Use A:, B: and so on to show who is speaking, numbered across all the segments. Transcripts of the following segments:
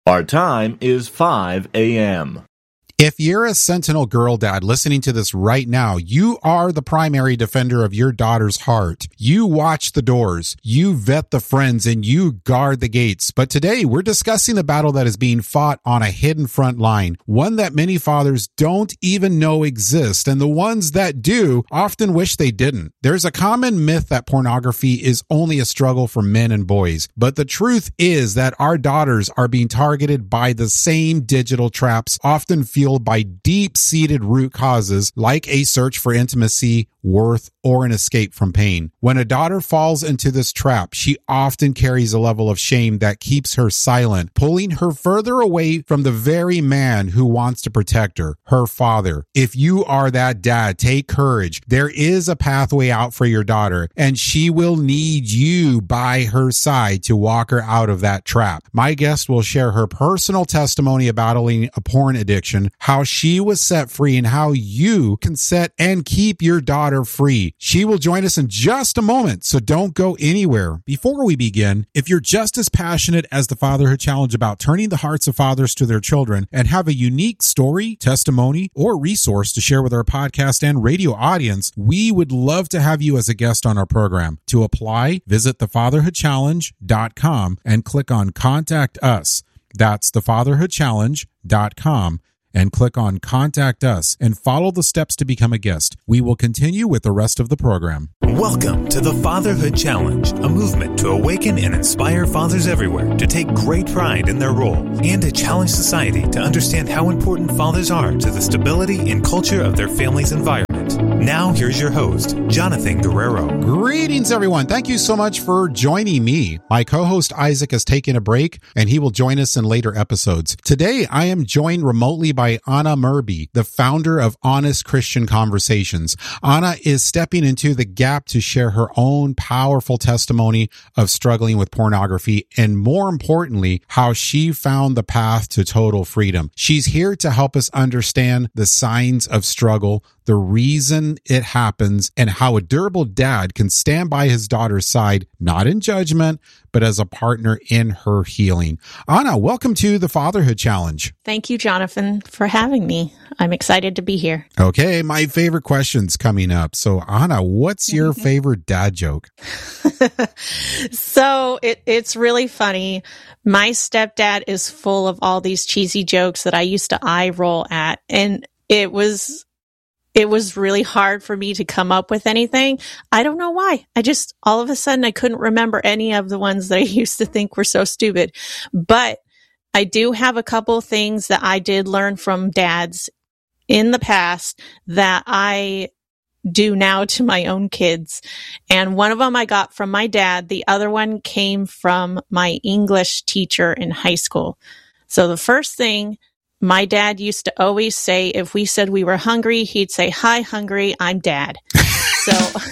A: Our time is 5 a.m.
B: If you're a Sentinel girl dad listening to this right now, you are the primary defender of your daughter's heart. You watch the doors, you vet the friends, and you guard the gates. But today we're discussing the battle that is being fought on a hidden front line, one that many fathers don't even know exists, and the ones that do often wish they didn't. There's a common myth that pornography is only a struggle for men and boys, but the truth is that our daughters are being targeted by the same digital traps, often fueled by deep-seated root causes like a search for intimacy, worth, or an escape from pain. When a daughter falls into this trap, she often carries a level of shame that keeps her silent, pulling her further away from the very man who wants to protect her, her father. If you are that dad, take courage. There is a pathway out for your daughter, and she will need you by her side to walk her out of that trap. My guest will share her personal testimony of battling a porn addiction, how she was set free, and how you can set and keep your daughter free. She will join us in just a moment, so don't go anywhere. Before we begin, if you're just as passionate as the Fatherhood Challenge about turning the hearts of fathers to their children and have a unique story, testimony, or resource to share with our podcast and radio audience, we would love to have you as a guest on our program. To apply, visit thefatherhoodchallenge.com and click on Contact Us. That's thefatherhoodchallenge.com. and click on Contact Us and follow the steps to become a guest. We will continue with the rest of the program.
C: Welcome to the Fatherhood Challenge, a movement to awaken and inspire fathers everywhere to take great pride in their role and to challenge society to understand how important fathers are to the stability and culture of their family's environment. Now, here's your host, Jonathan Guerrero.
B: Greetings, everyone. Thank you so much for joining me. My co-host Isaac has taken a break, and he will join us in later episodes. Today, I am joined remotely by Anna Murby, the founder of Honest Christian Conversations. Anna is stepping into the gap to share her own powerful testimony of struggling with pornography and, more importantly, how she found the path to total freedom. She's here to help us understand the signs of struggle, the reason it happens, and how a durable dad can stand by his daughter's side, not in judgment, but as a partner in her healing. Anna, welcome to the Fatherhood Challenge.
D: Thank you, Jonathan, for having me. I'm excited to be here.
B: Okay, my favorite question's coming up. So, Anna, what's your favorite dad joke?
D: So it's really funny. My stepdad is full of all these cheesy jokes that I used to eye roll at, and it was really hard for me to come up with anything. I don't know why. All of a sudden, I couldn't remember any of the ones that I used to think were so stupid. But I do have a couple things that I did learn from dads in the past that I do now to my own kids. And one of them I got from my dad. The other one came from my English teacher in high school. So the first thing, my dad used to always say, if we said we were hungry, he'd say, "Hi, hungry, I'm dad." So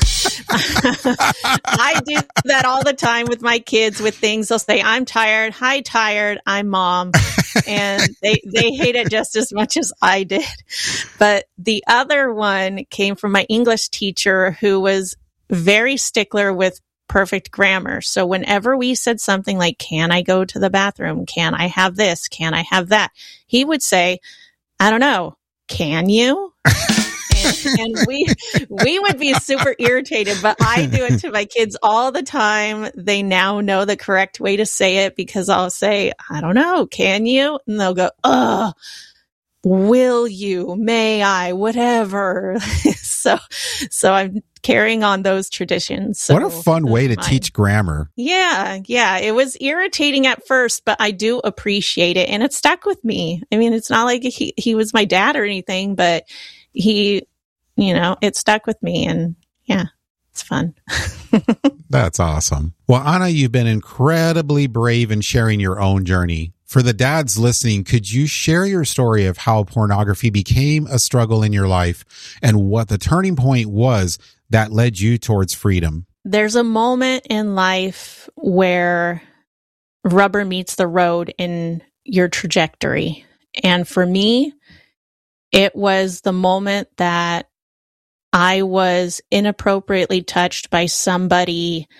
D: I do that all the time with my kids with things. They'll say, "I'm tired. Hi, tired. I'm mom." And they hate it just as much as I did. But the other one came from my English teacher who was very stickler with perfect grammar. So whenever we said something like, "Can I go to the bathroom? Can I have this? Can I have that?" He would say, "I don't know. Can you?" and we would be super irritated, but I do it to my kids all the time. They now know the correct way to say it because I'll say, "I don't know. Can you?" And they'll go, "Ugh. Will you? May I? Whatever." So I'm carrying on those traditions. So
B: what a fun way to teach grammar.
D: Yeah. It was irritating at first, but I do appreciate it. And it stuck with me. I mean, it's not like he was my dad or anything, but it stuck with me. And yeah, it's fun.
B: That's awesome. Well, Anna, you've been incredibly brave in sharing your own journey. For the dads listening, could you share your story of how pornography became a struggle in your life and what the turning point was that led you towards freedom?
D: There's a moment in life where rubber meets the road in your trajectory. And for me, it was the moment that I was inappropriately touched by somebody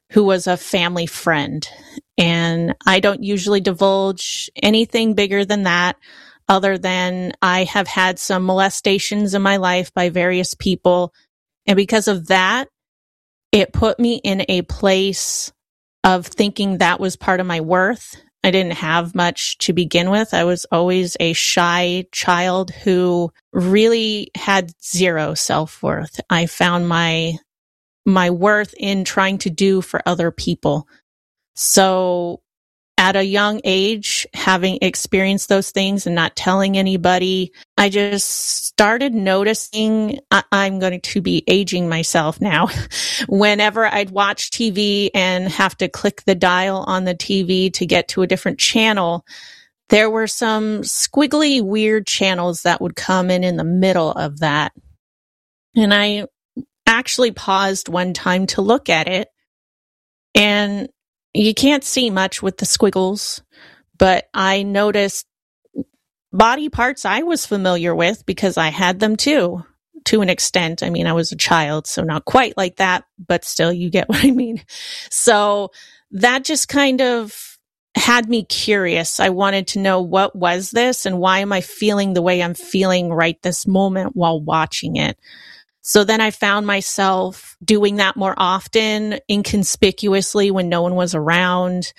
D: who was a family friend. And I don't usually divulge anything bigger than that, other than I have had some molestations in my life by various people. And because of that, it put me in a place of thinking that was part of my worth. I didn't have much to begin with. I was always a shy child who really had zero self-worth. I found my worth in trying to do for other people. So at a young age, having experienced those things and not telling anybody, I just started noticing, I'm going to be aging myself now. Whenever I'd watch TV and have to click the dial on the TV to get to a different channel, there were some squiggly, weird channels that would come in the middle of that. And I actually paused one time to look at it, and you can't see much with the squiggles, but I noticed body parts I was familiar with because I had them too, to an extent. I mean, I was a child, so not quite like that, but still, you get what I mean. So that just kind of had me curious. I wanted to know, what was this and why am I feeling the way I'm feeling right this moment while watching it? So then I found myself doing that more often, inconspicuously when no one was around.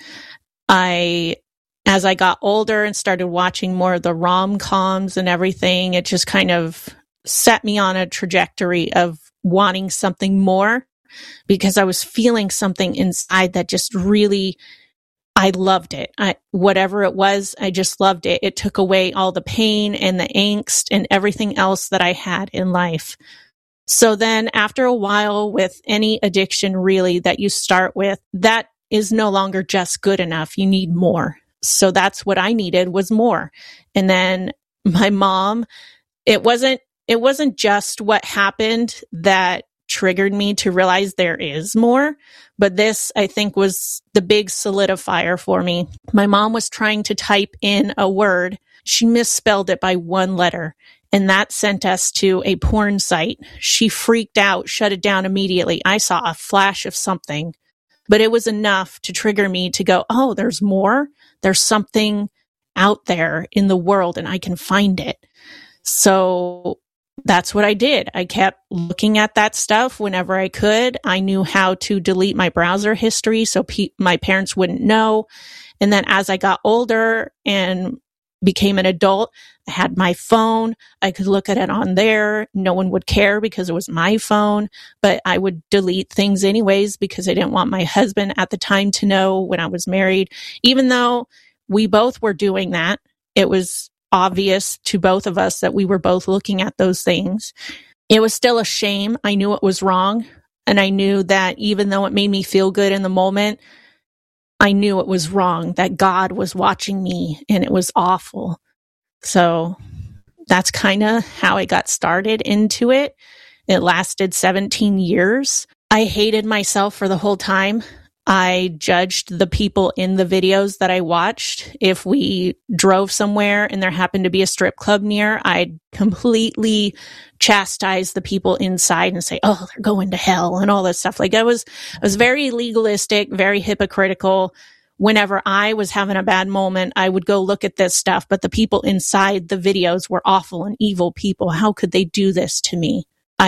D: As I got older and started watching more of the rom-coms and everything, it just kind of set me on a trajectory of wanting something more, because I was feeling something inside that just really, I loved it. Whatever it was, I just loved it. It took away all the pain and the angst and everything else that I had in life. So then after a while, with any addiction really that you start with, that is no longer just good enough. You need more. So that's what I needed, was more. And then my mom, it wasn't just what happened that triggered me to realize there is more, but this, I think, was the big solidifier for me. My mom was trying to type in a word. She misspelled it by one letter, and that sent us to a porn site. She freaked out, shut it down immediately. I saw a flash of something, but it was enough to trigger me to go, oh, there's more. There's something out there in the world and I can find it. So that's what I did. I kept looking at that stuff whenever I could. I knew how to delete my browser history so my parents wouldn't know. And then as I got older and became an adult, I had my phone. I could look at it on there. No one would care because it was my phone, but I would delete things anyways because I didn't want my husband at the time to know when I was married. Even though we both were doing that, it was obvious to both of us that we were both looking at those things. It was still a shame. I knew it was wrong. And I knew that even though it made me feel good in the moment, I knew it was wrong, that God was watching me and it was awful. So that's kind of how I got started into it. It lasted 17 years. I hated myself for the whole time. I judged the people in the videos that I watched. If we drove somewhere and there happened to be a strip club near, I'd completely chastise the people inside and say, oh, they're going to hell and all this stuff. Like I was very legalistic, very hypocritical. Whenever I was having a bad moment, I would go look at this stuff, but the people inside the videos were awful and evil people. How could they do this to me?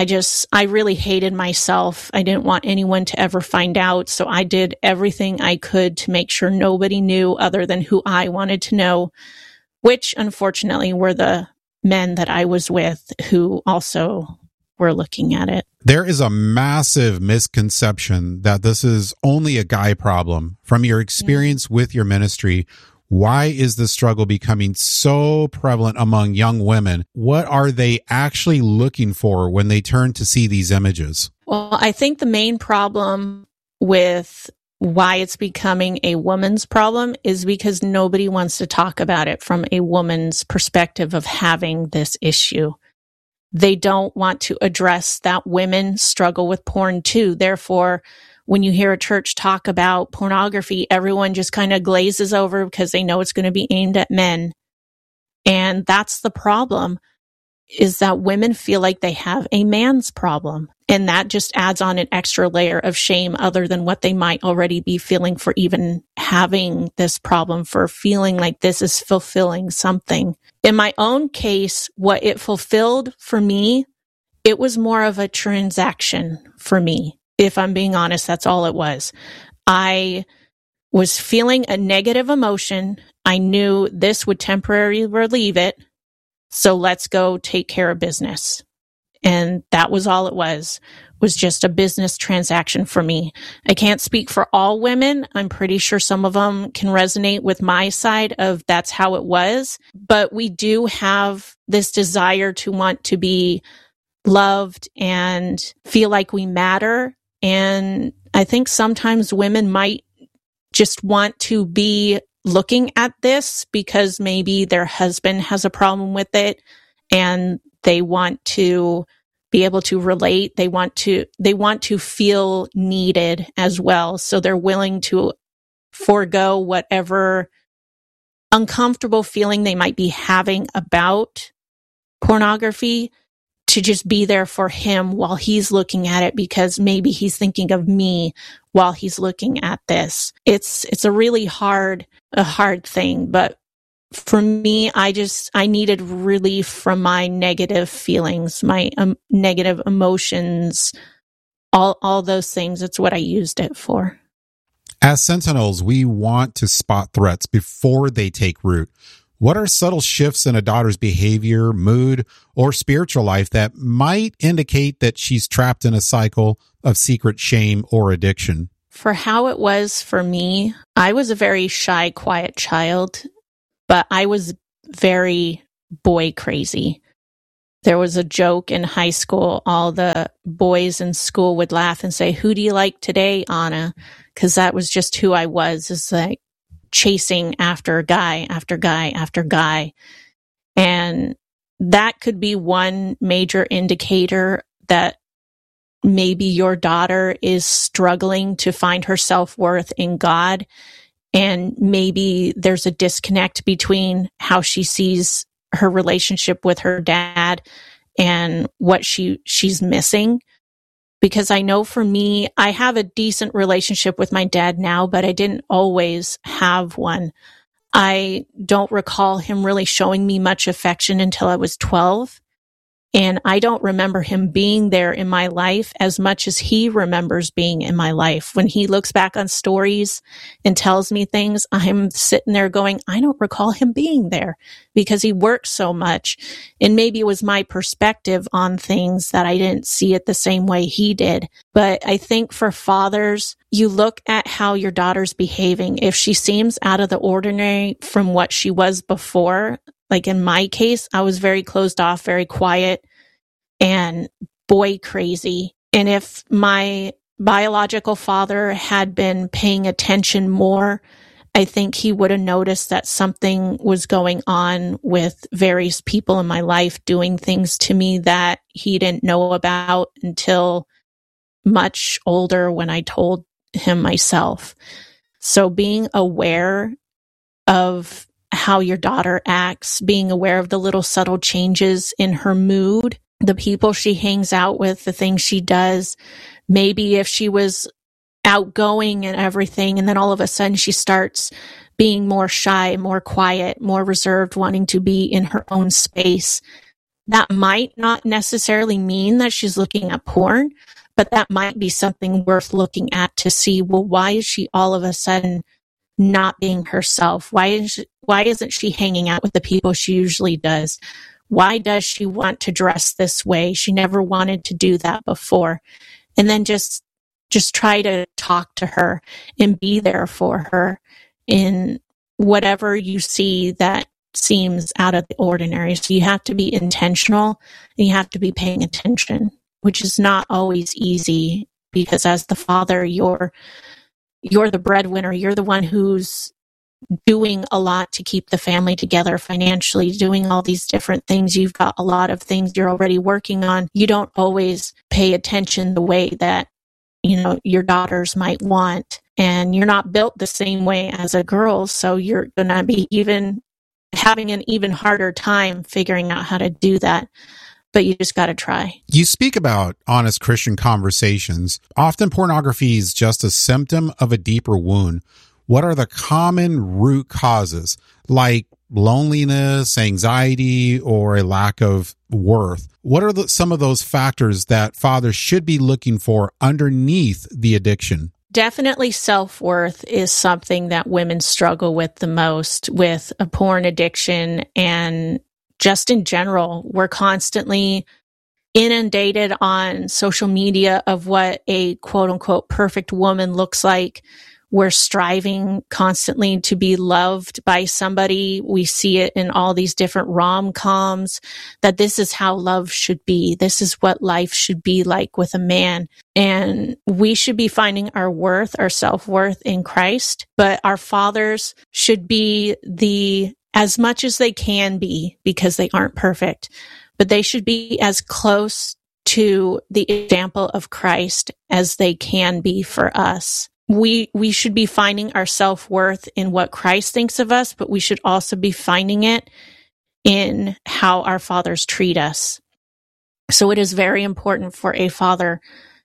D: I really hated myself. I didn't want anyone to ever find out. So I did everything I could to make sure nobody knew other than who I wanted to know, which unfortunately were the men that I was with who also were looking at it.
B: There is a massive misconception that this is only a guy problem. From your experience with your ministry, why is the struggle becoming so prevalent among young women? What are they actually looking for when they turn to see these images?
D: Well, I think the main problem with why it's becoming a woman's problem is because nobody wants to talk about it from a woman's perspective of having this issue. They don't want to address that women struggle with porn too. Therefore, when you hear a church talk about pornography, everyone just kind of glazes over because they know it's going to be aimed at men. And that's the problem. is that women feel like they have a man's problem. And that just adds on an extra layer of shame other than what they might already be feeling for even having this problem, for feeling like this is fulfilling something. In my own case, what it fulfilled for me, it was more of a transaction for me. If I'm being honest, that's all it was. I was feeling a negative emotion. I knew this would temporarily relieve it. So let's go take care of business. And that was all it was just a business transaction for me. I can't speak for all women. I'm pretty sure some of them can resonate with my side of that's how it was. But we do have this desire to want to be loved and feel like we matter. And I think sometimes women might just want to be looking at this because maybe their husband has a problem with it and they want to be able to relate. They want to feel needed as well. So they're willing to forego whatever uncomfortable feeling they might be having about pornography to just be there for him while he's looking at it, because maybe he's thinking of me while he's looking at this. It's a really hard thing, but for me, I needed relief from my negative feelings, my negative emotions, all those things. It's what I used it for.
B: As Sentinels, we want to spot threats before they take root. What are subtle shifts in a daughter's behavior, mood, or spiritual life that might indicate that she's trapped in a cycle of secret shame or addiction?
D: For how it was for me, I was a very shy, quiet child, but I was very boy crazy. There was a joke in high school. All the boys in school would laugh and say, "Who do you like today, Anna?" Because that was just who I was. It's like chasing after guy after guy after guy. And that could be one major indicator that maybe your daughter is struggling to find her self-worth in God. And maybe there's a disconnect between how she sees her relationship with her dad and what she's missing. Because I know for me, I have a decent relationship with my dad now, but I didn't always have one. I don't recall him really showing me much affection until I was 12. And I don't remember him being there in my life as much as he remembers being in my life. When he looks back on stories and tells me things, I'm sitting there going, I don't recall him being there because he worked so much. And maybe it was my perspective on things that I didn't see it the same way he did. But I think for fathers, you look at how your daughter's behaving. If she seems out of the ordinary from what she was before, like in my case, I was very closed off, very quiet, and boy crazy. And if my biological father had been paying attention more, I think he would have noticed that something was going on with various people in my life doing things to me that he didn't know about until much older when I told him myself. So being aware of how your daughter acts, being aware of the little subtle changes in her mood, the people she hangs out with, the things she does. Maybe if she was outgoing and everything, and then all of a sudden she starts being more shy, more quiet, more reserved, wanting to be in her own space. That might not necessarily mean that she's looking at porn, but that might be something worth looking at to see, well, why is she all of a sudden not being herself? Why isn't she hanging out with the people she usually does? Why does she want to dress this way? She never wanted to do that before. And then just try to talk to her and be there for her in whatever you see that seems out of the ordinary. So you have to be intentional and you have to be paying attention, which is not always easy because as the father, you're the breadwinner. You're the one who's doing a lot to keep the family together financially, doing all these different things. You've got a lot of things you're already working on. You don't always pay attention the way that, your daughters might want. And you're not built the same way as a girl. So you're going to be even having an even harder time figuring out how to do that. But you just got to try.
B: You speak about honest Christian conversations. Often pornography is just a symptom of a deeper wound. What are the common root causes, like loneliness, anxiety, or a lack of worth? What are some of those factors that fathers should be looking for underneath the addiction?
D: Definitely self-worth is something that women struggle with the most with a porn addiction, and just in general, we're constantly inundated on social media of what a quote unquote perfect woman looks like. We're striving constantly to be loved by somebody. We see it in all these different rom-coms that this is how love should be. This is what life should be like with a man. And we should be finding our worth, our self-worth in Christ. But our fathers should be as much as they can be, because they aren't perfect, but they should be as close to the example of Christ as they can be for us. We should be finding our self-worth in what Christ thinks of us, but we should also be finding it in how our fathers treat us. So it is very important for a father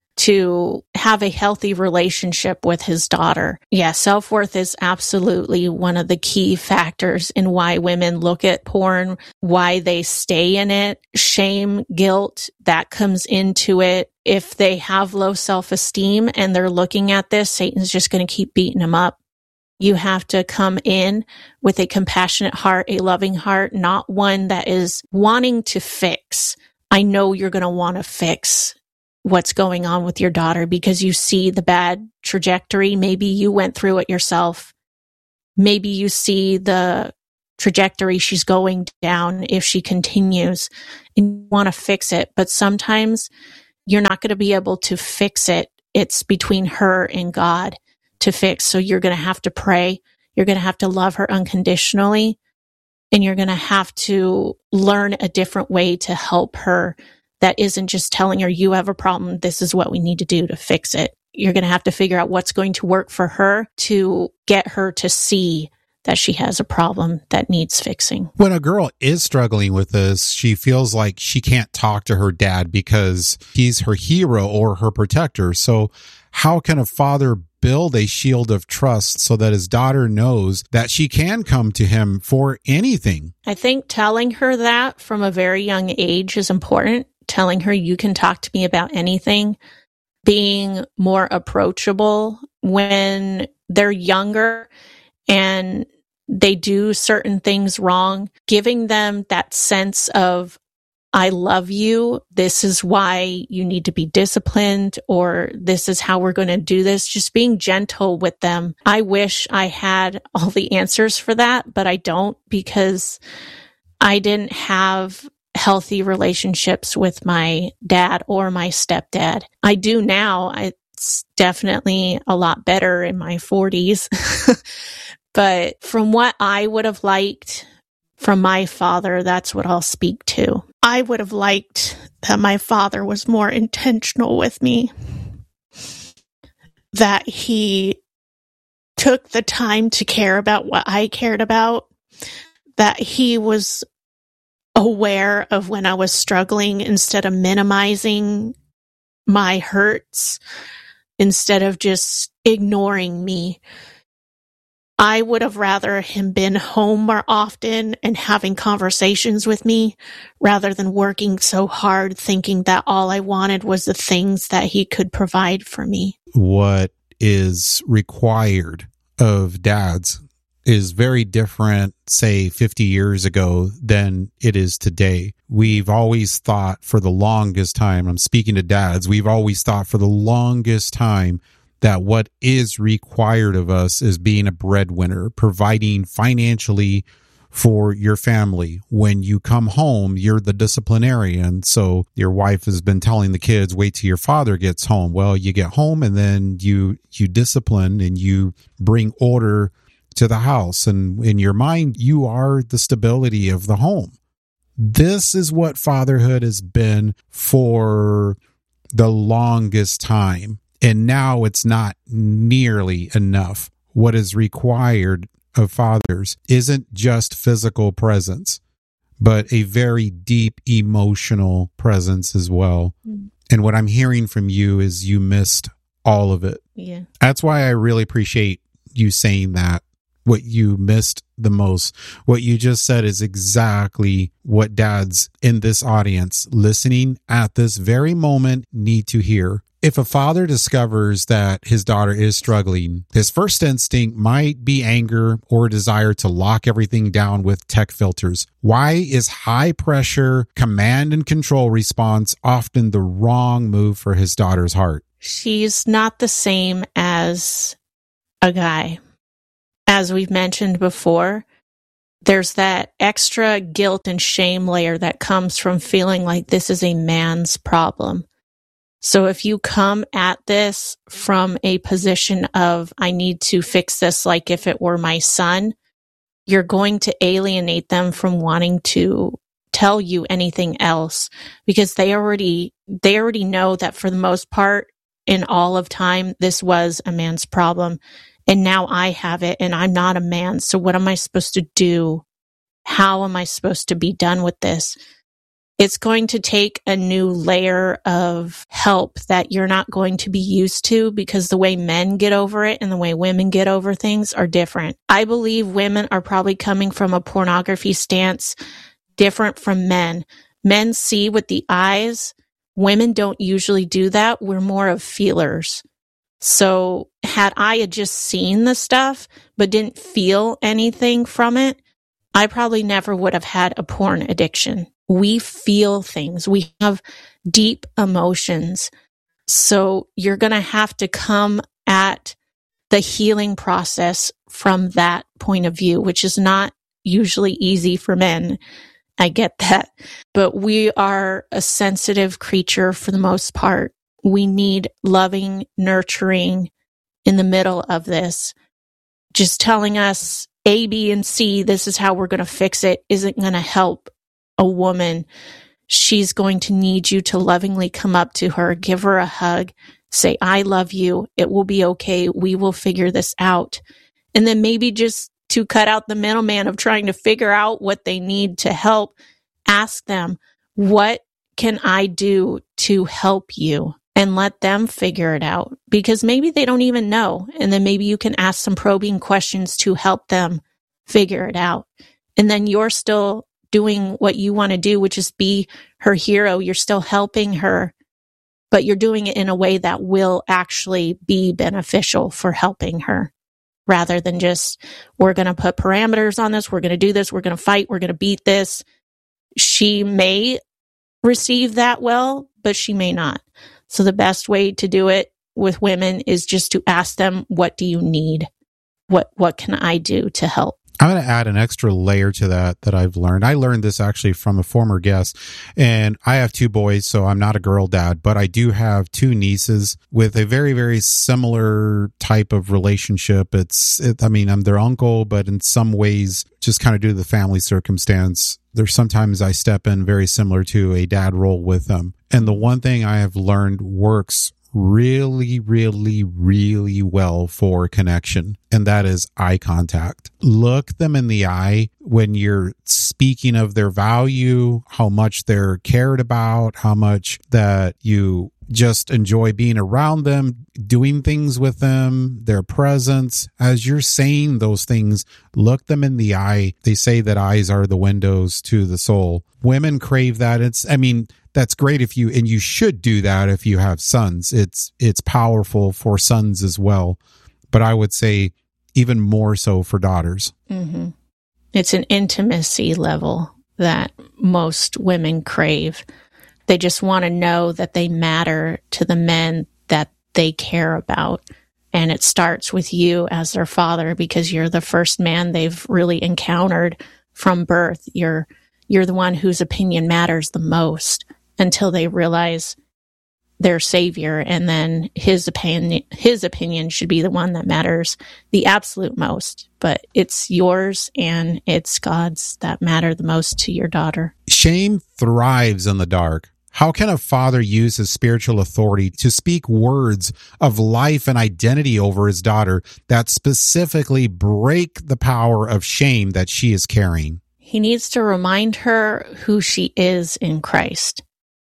D: to have a healthy relationship with his daughter. Yeah, self-worth is absolutely one of the key factors in why women look at porn, why they stay in it. Shame, guilt, that comes into it. If they have low self-esteem and they're looking at this, Satan's just going to keep beating them up. You have to come in with a compassionate heart, a loving heart, not one that is wanting to fix. I know you're going to want to fix what's going on with your daughter because you see the bad trajectory. Maybe you went through it yourself. Maybe you see the trajectory she's going down if she continues and you want to fix it. But sometimes you're not going to be able to fix it. It's between her and God to fix. So you're going to have to pray. You're going to have to love her unconditionally. And you're going to have to learn a different way to help her that isn't just telling her, you have a problem, this is what we need to do to fix it. You're going to have to figure out what's going to work for her to get her to see that she has a problem that needs fixing.
B: When a girl is struggling with this, she feels like she can't talk to her dad because he's her hero or her protector. So how can a father build a shield of trust so that his daughter knows that she can come to him for anything?
D: I think telling her that from a very young age is important. Telling her you can talk to me about anything. Being more approachable when they're younger and they do certain things wrong. Giving them that sense of, I love you. This is why you need to be disciplined, or this is how we're going to do this. Just being gentle with them. I wish I had all the answers for that, but I don't, because I didn't have healthy relationships with my dad or my stepdad. I do now. It's definitely a lot better in my 40s. But from what I would have liked from my father, that's what I'll speak to. I would have liked that my father was more intentional with me, that he took the time to care about what I cared about, that he was aware of when I was struggling instead of minimizing my hurts, instead of just ignoring me. I would have rather him been home more often and having conversations with me rather than working so hard thinking that all I wanted was the things that he could provide for me.
B: What is required of dads is very different, say, 50 years ago than it is today. We've always thought for the longest time, I'm speaking to dads, we've always thought for the longest time that what is required of us is being a breadwinner, providing financially for your family. When you come home, you're the disciplinarian. So your wife has been telling the kids, wait till your father gets home. Well, you get home and then you discipline and you bring order to the house. And in your mind, you are the stability of the home. This is what fatherhood has been for the longest time. And now it's not nearly enough. What is required of fathers isn't just physical presence, but a very deep emotional presence as well. And what I'm hearing from you is you missed all of it.
D: Yeah.
B: That's why I really appreciate you saying that. What you missed the most, what you just said is exactly what dads in this audience listening at this very moment need to hear. If a father discovers that his daughter is struggling, his first instinct might be anger or desire to lock everything down with tech filters. Why is high pressure, command and control response often the wrong move for his daughter's heart?
D: She's not the same as a guy. As we've mentioned before, there's that extra guilt and shame layer that comes from feeling like this is a man's problem. So if you come at this from a position of, I need to fix this like if it were my son, you're going to alienate them from wanting to tell you anything else, because they already know that for the most part in all of time, this was a man's problem. And now I have it and I'm not a man. So what am I supposed to do? How am I supposed to be done with this? It's going to take a new layer of help that you're not going to be used to, because the way men get over it and the way women get over things are different. I believe women are probably coming from a pornography stance different from men. Men see with the eyes. Women don't usually do that. We're more of feelers. So had I just seen the stuff but didn't feel anything from it, I probably never would have had a porn addiction. We feel things. We have deep emotions. So you're going to have to come at the healing process from that point of view, which is not usually easy for men. I get that. But we are a sensitive creature for the most part. We need loving, nurturing in the middle of this. Just telling us A, B, and C, this is how we're going to fix it, isn't going to help a woman. She's going to need you to lovingly come up to her, give her a hug, say, I love you. It will be okay. We will figure this out. And then maybe just to cut out the middleman of trying to figure out what they need to help, ask them, what can I do to help you? And let them figure it out, because maybe they don't even know. And then maybe you can ask some probing questions to help them figure it out. And then you're still doing what you want to do, which is be her hero. You're still helping her, but you're doing it in a way that will actually be beneficial for helping her, rather than just, we're going to put parameters on this. We're going to do this. We're going to fight. We're going to beat this. She may receive that well, but she may not. So the best way to do it with women is just to ask them, what do you need? What can I do to help?
B: I'm going to add an extra layer to that I've learned. I learned this actually from a former guest, and I have 2 boys, so I'm not a girl dad, but I do have 2 nieces with a very, very similar type of relationship. I'm their uncle, but in some ways, just kind of due to the family circumstance, there's sometimes I step in very similar to a dad role with them. And the one thing I have learned works really, really, really well for connection, and that is eye contact. Look them in the eye when you're speaking of their value, how much they're cared about, how much that you just enjoy being around them, doing things with them, their presence. As you're saying those things, look them in the eye. They say that eyes are the windows to the soul. Women crave that. That's great if you should do that if you have sons. It's powerful for sons as well. But I would say even more so for daughters.
D: Mm-hmm. It's an intimacy level that most women crave. They just want to know that they matter to the men that they care about. And it starts with you as their father, because you're the first man they've really encountered from birth. You're the one whose opinion matters the most, until they realize their savior, and then his opinion should be the one that matters the absolute most. But it's yours and it's God's that matter the most to your daughter.
B: Shame thrives in the dark. How can a father use his spiritual authority to speak words of life and identity over his daughter that specifically break the power of shame that she is carrying?
D: He needs to remind her who she is in Christ.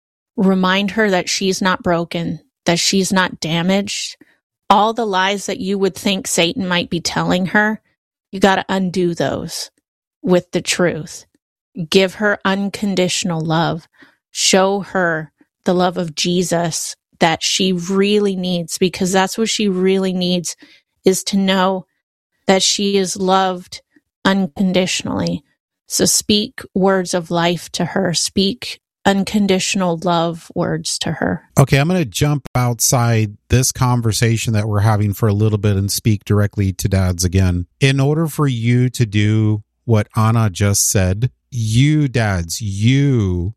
D: Remind her that she's not broken, that she's not damaged. All the lies that you would think Satan might be telling her, you got to undo those with the truth. Give her unconditional love. Show her the love of Jesus that she really needs, because that's what she really needs, is to know that she is loved unconditionally. So speak words of life to her. Speak unconditional love words to her.
B: Okay, I'm going to jump outside this conversation that we're having for a little bit and speak directly to dads again. In order for you to do what Anna just said, you dads, you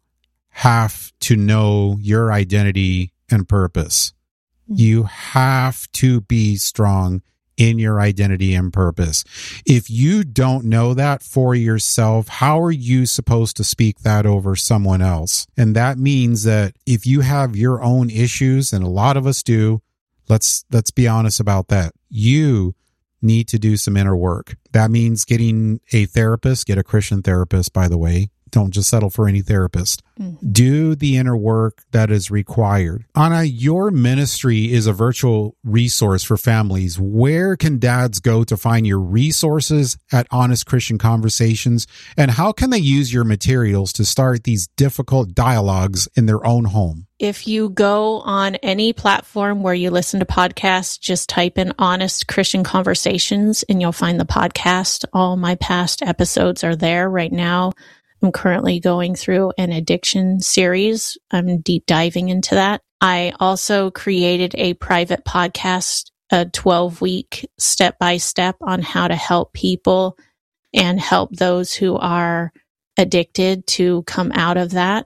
B: have to know your identity and purpose. You have to be strong in your identity and purpose. If you don't know that for yourself, how are you supposed to speak that over someone else? And that means that if you have your own issues, and a lot of us do, let's be honest about that. You need to do some inner work. That means getting a therapist, get a Christian therapist, by the way. Don't just settle for any therapist. Do the inner work that is required. Anna, your ministry is a virtual resource for families. Where can dads go to find your resources at Honest Christian Conversations? And how can they use your materials to start these difficult dialogues in their own home?
D: If you go on any platform where you listen to podcasts, just type in Honest Christian Conversations and you'll find the podcast. All my past episodes are there right now. I'm currently going through an addiction series. I'm deep diving into that. I also created a private podcast, a 12-week step-by-step on how to help people and help those who are addicted to come out of that.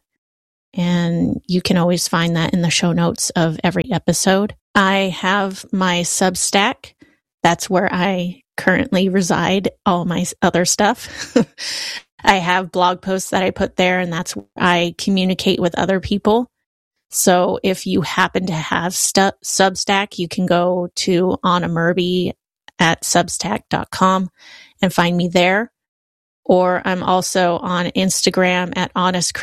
D: And you can always find that in the show notes of every episode. I have my Substack. That's where I currently reside, all my other stuff. I have blog posts that I put there, and that's where I communicate with other people. So if you happen to have Substack, you can go to Anna Murby at substack.com and find me there. Or I'm also on Instagram at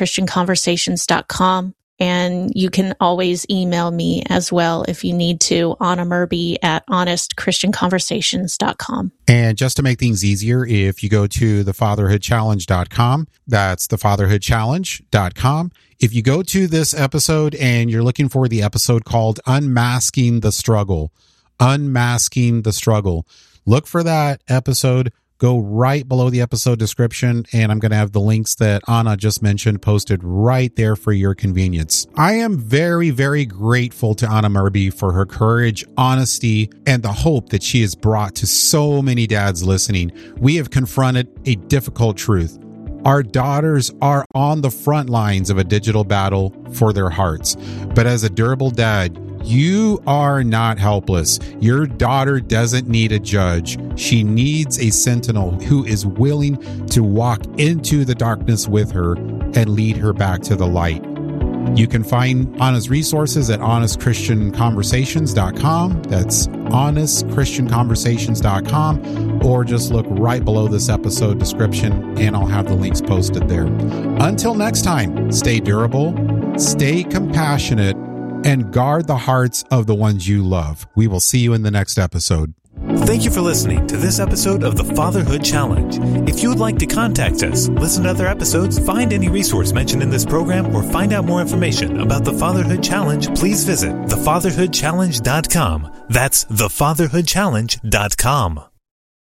D: honestchristianconversations.com. And you can always email me as well if you need to, Anna Murby at honestchristianconversations.com.
B: And just to make things easier, if you go to thefatherhoodchallenge.com, that's thefatherhoodchallenge.com. If you go to this episode and you're looking for the episode called Unmasking the Struggle, look for that episode. Go right below the episode description, and I'm going to have the links that Anna just mentioned posted right there for your convenience. I am very, very grateful to Anna Murby for her courage, honesty, and the hope that she has brought to so many dads listening. We have confronted a difficult truth. Our daughters are on the front lines of a digital battle for their hearts. But as a durable dad, you are not helpless. Your daughter doesn't need a judge. She needs a sentinel who is willing to walk into the darkness with her and lead her back to the light. You can find Anna's resources at honestchristianconversations.com. That's honestchristianconversations.com, or just look right below this episode description and I'll have the links posted there. Until next time, stay durable, stay compassionate, and guard the hearts of the ones you love. We will see you in the next episode.
C: Thank you for listening to this episode of the Fatherhood Challenge. If you would like to contact us, listen to other episodes, find any resource mentioned in this program, or find out more information about the Fatherhood Challenge, please visit thefatherhoodchallenge.com. That's thefatherhoodchallenge.com.